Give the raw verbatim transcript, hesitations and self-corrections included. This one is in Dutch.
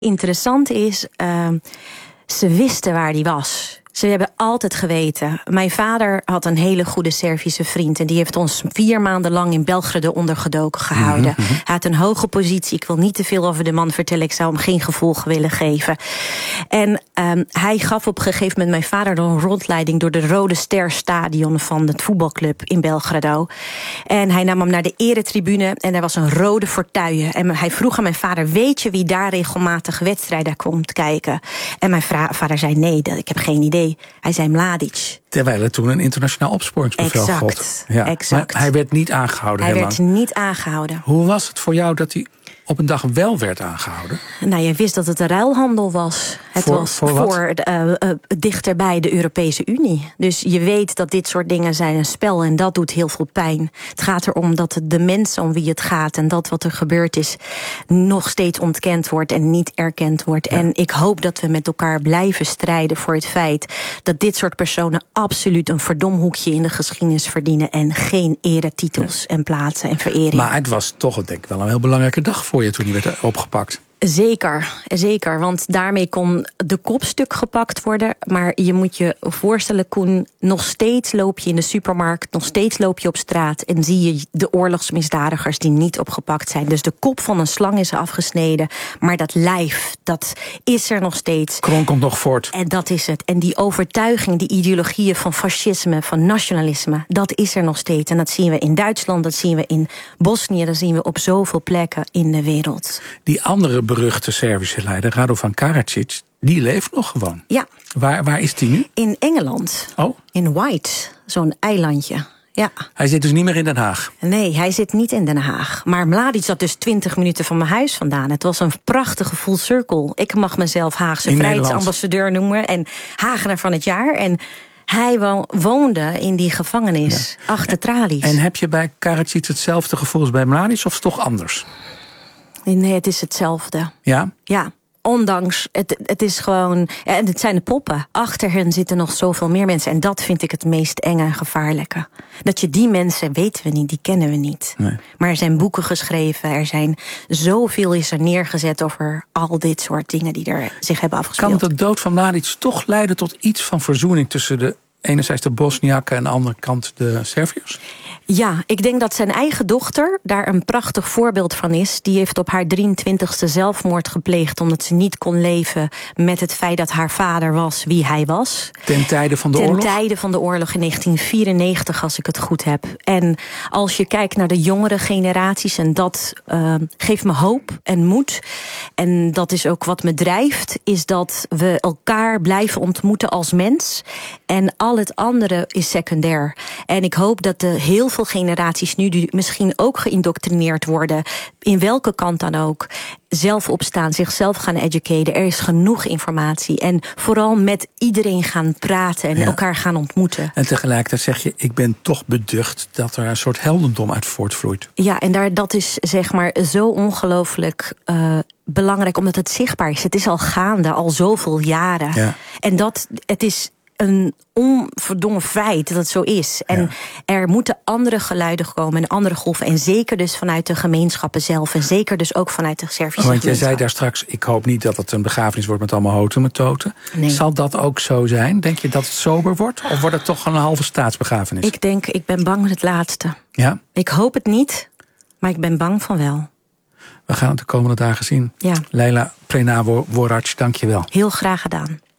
Interessant is, uh, ze wisten waar hij was. Ze hebben altijd geweten. Mijn vader had een hele goede Servische vriend. En die heeft ons vier maanden lang in Belgrado ondergedoken gehouden. Mm-hmm. Hij had een hoge positie. Ik wil niet te veel over de man vertellen. Ik zou hem geen gevolgen willen geven. En um, hij gaf op een gegeven moment mijn vader een rondleiding door de Rode Ster Stadion van het voetbalclub in Belgrado. En hij nam hem naar de eretribune. En er was een rode fauteuil. En hij vroeg aan mijn vader, weet je wie daar regelmatig wedstrijden komt kijken? En mijn vra- vader zei, nee, ik heb geen idee. Hij zei Mladic. Terwijl er toen een internationaal opsporingsbevel exact, gold. Ja. Exact. Maar hij werd niet aangehouden. Hij heel werd lang. niet aangehouden. Hoe was het voor jou dat hij op een dag wel werd aangehouden? Nou, je wist dat het een ruilhandel was. Het voor, was voor, voor uh, uh, dichterbij de Europese Unie. Dus je weet dat dit soort dingen zijn een spel en dat doet heel veel pijn. Het gaat erom dat de mensen om wie het gaat en dat wat er gebeurd is nog steeds ontkend wordt en niet erkend wordt. Ja. En ik hoop dat we met elkaar blijven strijden voor het feit dat dit soort personen absoluut een verdomhoekje in de geschiedenis verdienen en geen eretitels ja. en plaatsen en verering. Maar het was toch denk ik wel een heel belangrijke dag voor je toen hij werd opgepakt. Zeker, zeker. Want daarmee kon de kopstuk gepakt worden. Maar je moet je voorstellen, Koen, nog steeds loop je in de supermarkt, nog steeds loop je op straat en zie je de oorlogsmisdadigers die niet opgepakt zijn. Dus de kop van een slang is afgesneden, maar dat lijf, dat is er nog steeds. Kron komt nog voort. En dat is het. En die overtuiging, die ideologieën van fascisme, van nationalisme, dat is er nog steeds. En dat zien we in Duitsland, dat zien we in Bosnië, dat zien we op zoveel plekken in de wereld. Die andere beruchte Servische leider, Radovan Karadzic, die leeft nog gewoon. Ja. Waar, waar is die nu? In Engeland. Oh. In White, zo'n eilandje. Ja. Hij zit dus niet meer in Den Haag? Nee, hij zit niet in Den Haag. Maar Mladic zat dus twintig minuten van mijn huis vandaan. Het was een prachtige full circle. Ik mag mezelf Haagse vrijheidsambassadeur noemen en Hagenaar van het jaar. En hij wo- woonde in die gevangenis, ja. achter tralies. En heb je bij Karadzic hetzelfde gevoel als bij Mladic of is het toch anders? Nee, het is hetzelfde. Ja? Ja. Ondanks, het, het is gewoon, en het zijn de poppen. Achter hen zitten nog zoveel meer mensen. En dat vind ik het meest enge en gevaarlijke. Dat je die mensen, weten we niet, die kennen we niet. Nee. Maar er zijn boeken geschreven, er zijn zoveel is er neergezet over al dit soort dingen die er zich hebben afgespeeld. Kan de dood van Mladic toch leiden tot iets van verzoening tussen de enerzijds de Bosniaken en aan de andere kant de Serviërs? Ja, ik denk dat zijn eigen dochter daar een prachtig voorbeeld van is. Die heeft op haar drieëntwintigste zelfmoord gepleegd omdat ze niet kon leven met het feit dat haar vader was wie hij was. Ten tijde van de Ten oorlog? Ten tijde van de oorlog in negentien vierennegentig, als ik het goed heb. En als je kijkt naar de jongere generaties, en dat uh, geeft me hoop en moed. En dat is ook wat me drijft, is dat we elkaar blijven ontmoeten als mens. En al het andere is secundair. En ik hoop dat de heel veel generaties nu die misschien ook geïndoctrineerd worden, in welke kant dan ook, zelf opstaan, zichzelf gaan educaten. Er is genoeg informatie. En vooral met iedereen gaan praten en ja. elkaar gaan ontmoeten. En tegelijkertijd zeg je, ik ben toch beducht dat er een soort heldendom uit voortvloeit. Ja, en daar, dat is zeg maar zo ongelooflijk uh, belangrijk, omdat het zichtbaar is. Het is al gaande, al zoveel jaren. Ja. En dat, het is een onverdongen feit dat het zo is. En ja. er moeten andere geluiden komen en andere golven. En zeker dus vanuit de gemeenschappen zelf. En zeker dus ook vanuit de Servische Want jij gemeenschap. zei daar straks, ik hoop niet dat het een begrafenis wordt met allemaal hoten met toten. Nee. Zal dat ook zo zijn? Denk je dat het sober wordt? Of wordt het toch een halve staatsbegrafenis? Ik denk, ik ben bang het laatste. Ja? Ik hoop het niet, maar ik ben bang van wel. We gaan het de komende dagen zien. Ja. Leila Prena-Worac, dank je wel. Heel graag gedaan.